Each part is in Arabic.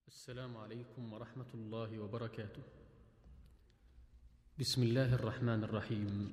السلام عليكم ورحمة الله وبركاته. بسم الله الرحمن الرحيم.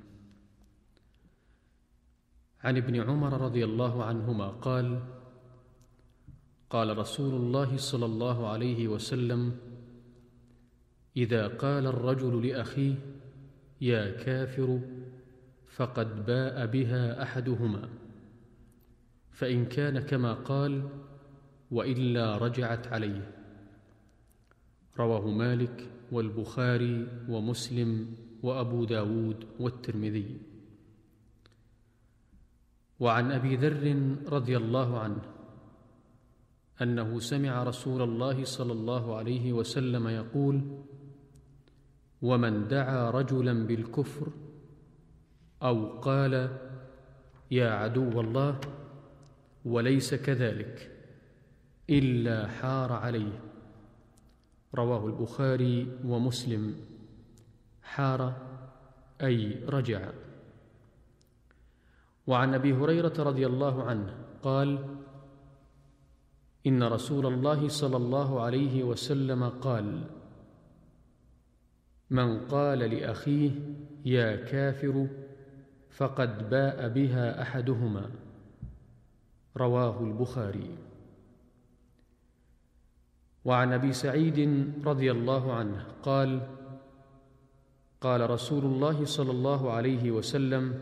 عن ابن عمر رضي الله عنهما قال: قال رسول الله صلى الله عليه وسلم: إذا قال الرجل لأخيه يا كافر فقد باء بها أحدهما، فإن كان كما قال وإلا رجعت عليه. رواه مالك والبخاري ومسلم وأبو داود والترمذي. وعن أبي ذر رضي الله عنه أنه سمع رسول الله صلى الله عليه وسلم يقول: ومن دعا رجلا بالكفر أو قال يا عدو الله وليس كذلك إلا حار عليه. رواه البخاري ومسلم. حار أي رجع. وعن أبي هريرة رضي الله عنه قال: إن رسول الله صلى الله عليه وسلم قال: من قال لأخيه يا كافر فقد باء بها أحدهما. رواه البخاري. وعن أبي سعيد رضي الله عنه قال: قال رسول الله صلى الله عليه وسلم: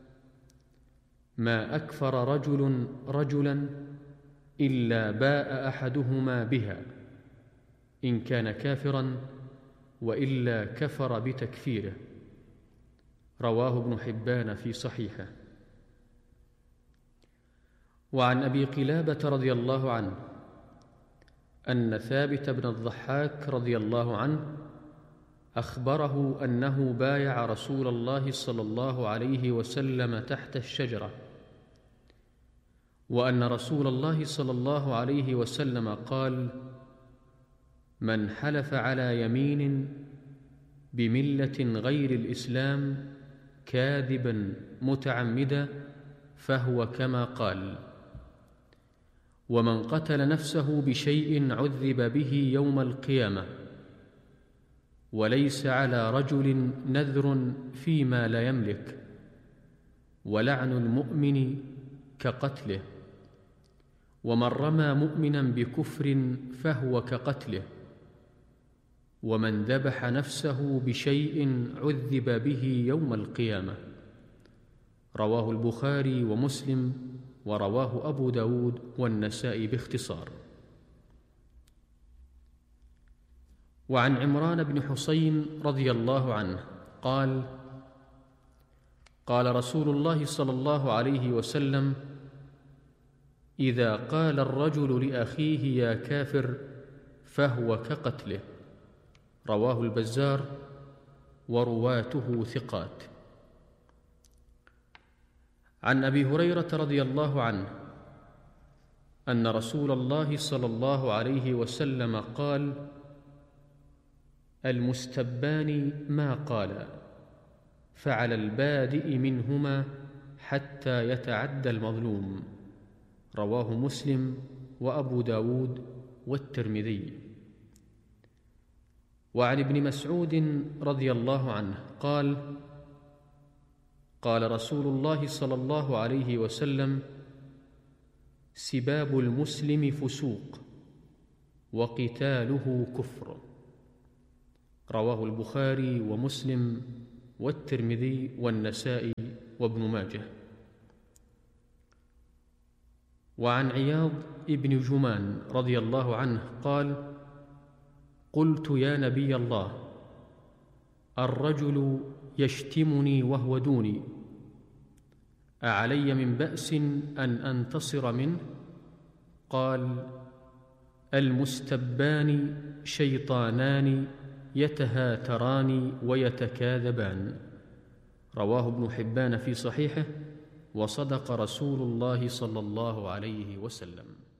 ما أكفر رجل رجلا إلا باء أحدهما بها، إن كان كافرا وإلا كفر بتكفيره. رواه ابن حبان في صحيحه. وعن أبي قلابة رضي الله عنه أن ثابت بن الضحاك رضي الله عنه أخبره أنه بايع رسول الله صلى الله عليه وسلم تحت الشجرة، وأن رسول الله صلى الله عليه وسلم قال: من حلف على يمين بملة غير الإسلام كاذبا متعمدا فهو كما قال. ومن قتل نفسه بشيء عذب به يوم القيامة، وليس على رجل نذر فيما لا يملك، ولعن المؤمن كقتله. ومن رمى مؤمنا بكفر فهو كقتله. ومن ذبح نفسه بشيء عذب به يوم القيامة. رواه البخاري ومسلم، ورواه أبو داود والنسائي باختصار. وعن عمران بن حسين رضي الله عنه قال: قال رسول الله صلى الله عليه وسلم: إذا قال الرجل لأخيه يا كافر فهو كقتله. رواه البزار ورواته ثقات. عن أبي هريرة رضي الله عنه أن رسول الله صلى الله عليه وسلم قال: المستبان ما قال، فعلى البادئ منهما حتى يتعدى المظلوم. رواه مسلم وأبو داود والترمذي. وعن ابن مسعود رضي الله عنه قال: قال رسول الله صلى الله عليه وسلم: سباب المسلم فسوق وقتاله كفر. رواه البخاري ومسلم والترمذي والنسائي وابن ماجه. وعن عياض ابن جمان رضي الله عنه قال: قلت يا نبي الله، الرجل يشتمني وهو دوني، أعلي من بأس أن أنتصر منه؟ قال: المستبان شيطانان يتهاتران ويتكاذبان. رواه ابن حبان في صحيحه، وصدق رسول الله صلى الله عليه وسلم.